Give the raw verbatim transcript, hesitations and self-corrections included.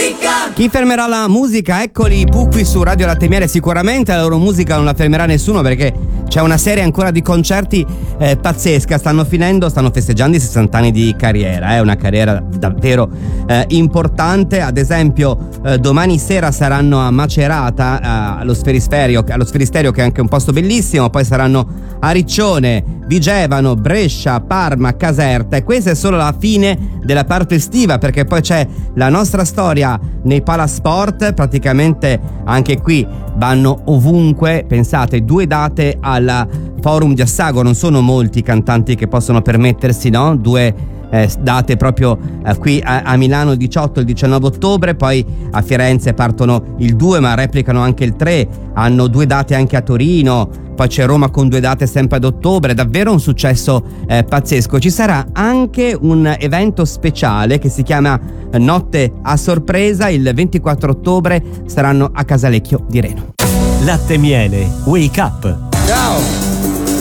musica. Chi fermerà la musica? Eccoli i Pooh su Radio Latte Miele. Sicuramente la loro musica non la fermerà nessuno, perché c'è una serie ancora di concerti eh, pazzesca. Stanno finendo, stanno festeggiando i sessanta anni di carriera, è eh, una carriera davvero eh, importante. Ad esempio eh, domani sera saranno a Macerata eh, allo Sferisterio, allo Sferisterio, che è anche un posto bellissimo. Poi saranno a Riccione, Vigevano, Brescia, Parma, Caserta, e questa è solo la fine della parte estiva, perché poi c'è la nostra storia nei Palasport. Praticamente anche qui vanno ovunque. Pensate, due date al Forum di Assago, non sono molti i cantanti che possono permettersi, no? Due eh, date proprio eh, qui a, a Milano il diciotto e il diciannove ottobre, poi a Firenze partono il due ma replicano anche il tre, hanno due date anche a Torino, poi c'è Roma con due date sempre ad ottobre. Davvero un successo eh, pazzesco. Ci sarà anche un evento speciale che si chiama Notte a Sorpresa. Il ventiquattro ottobre saranno a Casalecchio di Reno. Latte Miele, Wake Up. Ciao.